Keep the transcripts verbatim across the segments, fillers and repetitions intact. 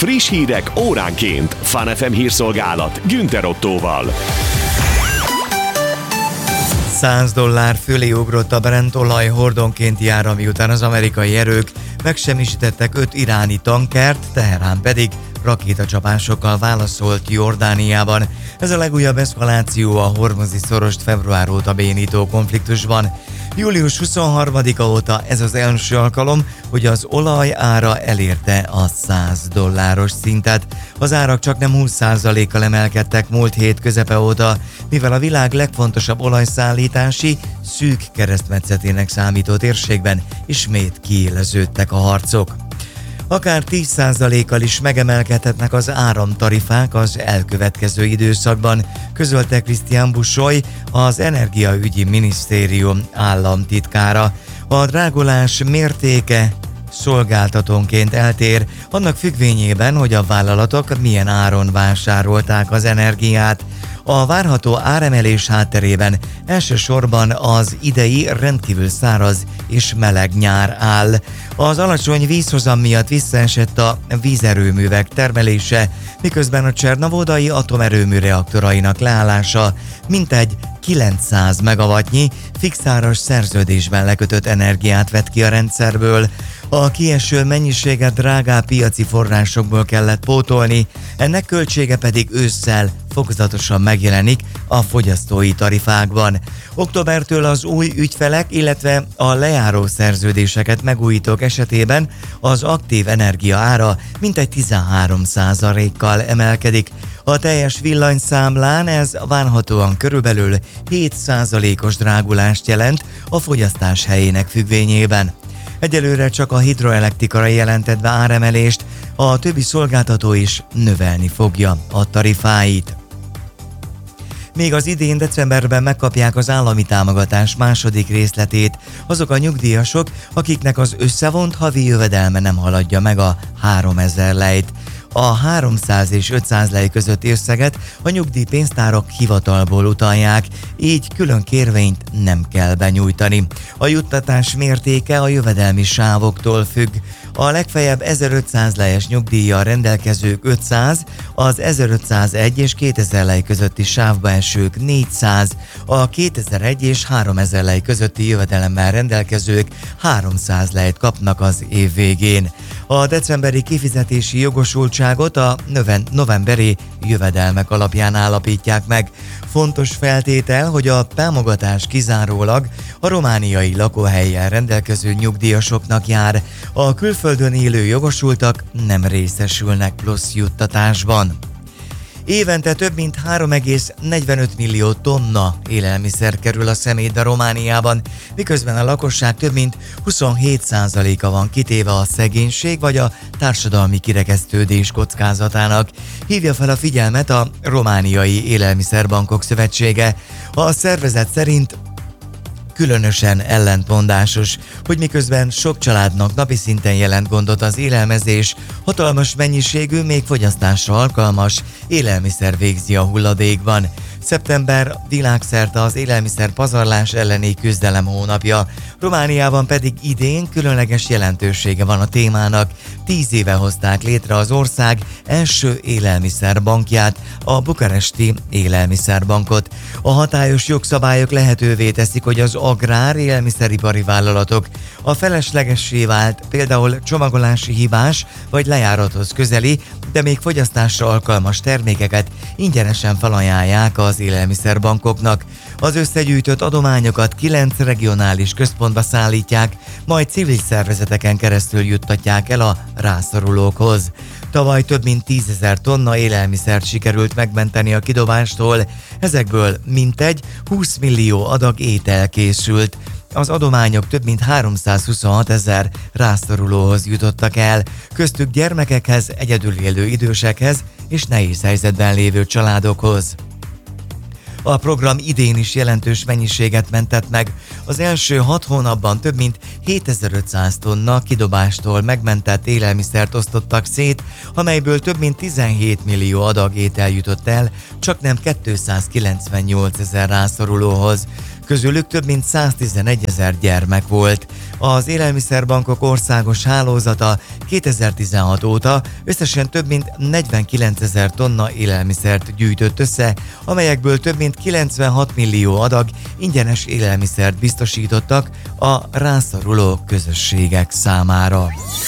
Friss hírek óránként. Fun ef em hírszolgálat Günther Ottóval. száz dollár fölé ugrott a Brent olaj hordonkénti ára, miután az amerikai erők megsemmisítettek öt iráni tankert, Teherán pedig rakétacsapásokkal válaszolt Jordániában. Ez a legújabb eszkaláció a hormuzi szorost február óta bénító konfliktusban. július huszonharmadika óta ez az első alkalom, hogy az olaj ára elérte a száz dolláros szintet. Az árak csaknem húsz százalékkal emelkedtek múlt hét közepe óta, mivel a világ legfontosabb olajszállítási szűk keresztmetszetének számító térségben ismét kiéleződtek a harcok. Akár tíz százalékkal is megemelkedhetnek az áramtarifák az elkövetkező időszakban, közölte Christian Busoy, az Energiaügyi Minisztérium államtitkára. A drágulás mértéke szolgáltatónként eltér, annak függvényében, hogy a vállalatok milyen áron vásárolták az energiát. A várható áremelés hátterében elsősorban az idei rendkívül száraz és meleg nyár áll. Az alacsony vízhozam miatt visszaesett a vízerőművek termelése, miközben a csernovodai atomerőmű reaktorainak leállása mintegy kilencszáz megawattnyi fixáras szerződésben lekötött energiát vett ki a rendszerből. A kieső mennyiséget drágább piaci forrásokból kellett pótolni, ennek költsége pedig ősszel fokozatosan megjelenik a fogyasztói tarifákban. Októbertől az új ügyfelek, illetve a lejáró szerződéseket megújítók esetében az aktív energia ára mintegy tizenhárom százalékkal emelkedik. A teljes villanyszámlán ez várhatóan körülbelül hét százalékos drágulást jelent a fogyasztás helyének függvényében. Egyelőre csak a hidroelektrika jelentett be áremelést, a többi szolgáltató is növelni fogja a tarifáit. Még az idén decemberben megkapják az állami támogatás második részletét azok a nyugdíjasok, akiknek az összevont havi jövedelme nem haladja meg a háromezer lejt. A háromszáz és ötszáz lej közötti összeget a nyugdíjpénztárak hivatalból utalják, így külön kérvényt nem kell benyújtani. A juttatás mértéke a jövedelmi sávoktól függ. A legfeljebb ezerötszáz lejes nyugdíjjal rendelkezők ötszáz, az ezerötszázegy és kétezer lej közötti sávba esők négyszáz, a kétezer-egy és háromezer lej közötti jövedelemmel rendelkezők háromszáz lejt kapnak az év végén. A decemberi kifizetési jogosultságot a novemberi jövedelmek alapján állapítják meg. Fontos feltétel, hogy a támogatás kizárólag a romániai lakóhellyel rendelkező nyugdíjasoknak jár. A külföldön élő jogosultak nem részesülnek plusz juttatásban. Évente több mint három egész negyvenöt millió tonna élelmiszer kerül a szemétbe Romániában, miközben a lakosság több mint huszonhét százaléka van kitéve a szegénység vagy a társadalmi kirekesztődés kockázatának, hívja fel a figyelmet a Romániai Élelmiszerbankok Szövetsége. A szervezet szerint különösen ellentmondásos, hogy miközben sok családnak napi szinten jelent gondot az élelmezés, hatalmas mennyiségű, még fogyasztásra alkalmas élelmiszer végzi a hulladékban. Szeptember világszerte az élelmiszer pazarlás elleni küzdelem hónapja, Romániában pedig idén különleges jelentősége van a témának. Tíz éve hozták létre az ország első élelmiszerbankját, a bukaresti élelmiszerbankot. A hatályos jogszabályok lehetővé teszik, hogy az agrár élelmiszeripari vállalatok a feleslegessé vált, például csomagolási hibás vagy lejárathoz közeli, de még fogyasztásra alkalmas termékeket ingyenesen felajánlják az élelmiszerbankoknak. Az összegyűjtött adományokat kilenc regionális központba szállítják, majd civil szervezeteken keresztül juttatják el a rászorulókhoz. Tavaly több mint tízezer tonna élelmiszert sikerült megmenteni a kidobástól, ezekből mintegy húsz millió adag étel készült. Az adományok több mint háromszázhuszonhat ezer rászorulóhoz jutottak el, köztük gyermekekhez, egyedül élő idősekhez és nehéz helyzetben lévő családokhoz. A program idén is jelentős mennyiséget mentett meg. Az első hat hónapban több mint hétezer-ötszáz tonna kidobástól megmentett élelmiszert osztottak szét, amelyből több mint tizenhét millió adag étel jutott el, csaknem kétszázkilencvennyolc ezer rászorulóhoz. közülük több mint száztizenegy ezer gyermek volt. Az élelmiszerbankok országos hálózata kétezer-tizenhat óta összesen több mint negyvenkilenc ezer tonna élelmiszert gyűjtött össze, amelyekből több mint kilencvenhat millió adag ingyenes élelmiszert biztosítottak a rászoruló közösségek számára.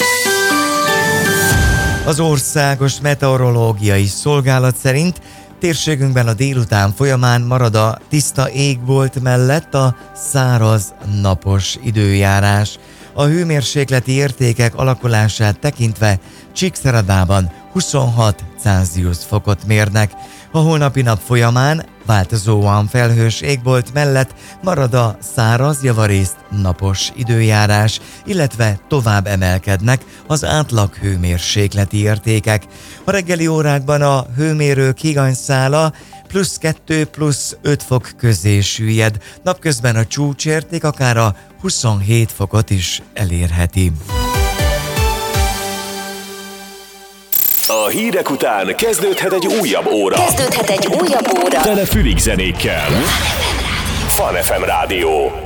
Az Országos Meteorológiai Szolgálat szerint térségünkben a délután folyamán marad a tiszta égbolt mellett a száraz, napos időjárás. A hőmérsékleti értékek alakulását tekintve Csíkszeredában huszonhat Celsius fokot mérnek. A holnapi nap folyamán változóan felhős égbolt mellett marad a száraz, javarészt napos időjárás, illetve tovább emelkednek az átlag hőmérsékleti értékek. A reggeli órákban a hőmérők higanyszála plusz kettő plusz öt fok közé süllyed, napközben a csúcsérték akár a huszonhét fokot is elérheti. A hírek után kezdődhet egy újabb óra. Kezdődhet egy újabb óra. Tele fülig zenékkel. Fun ef em Rádió.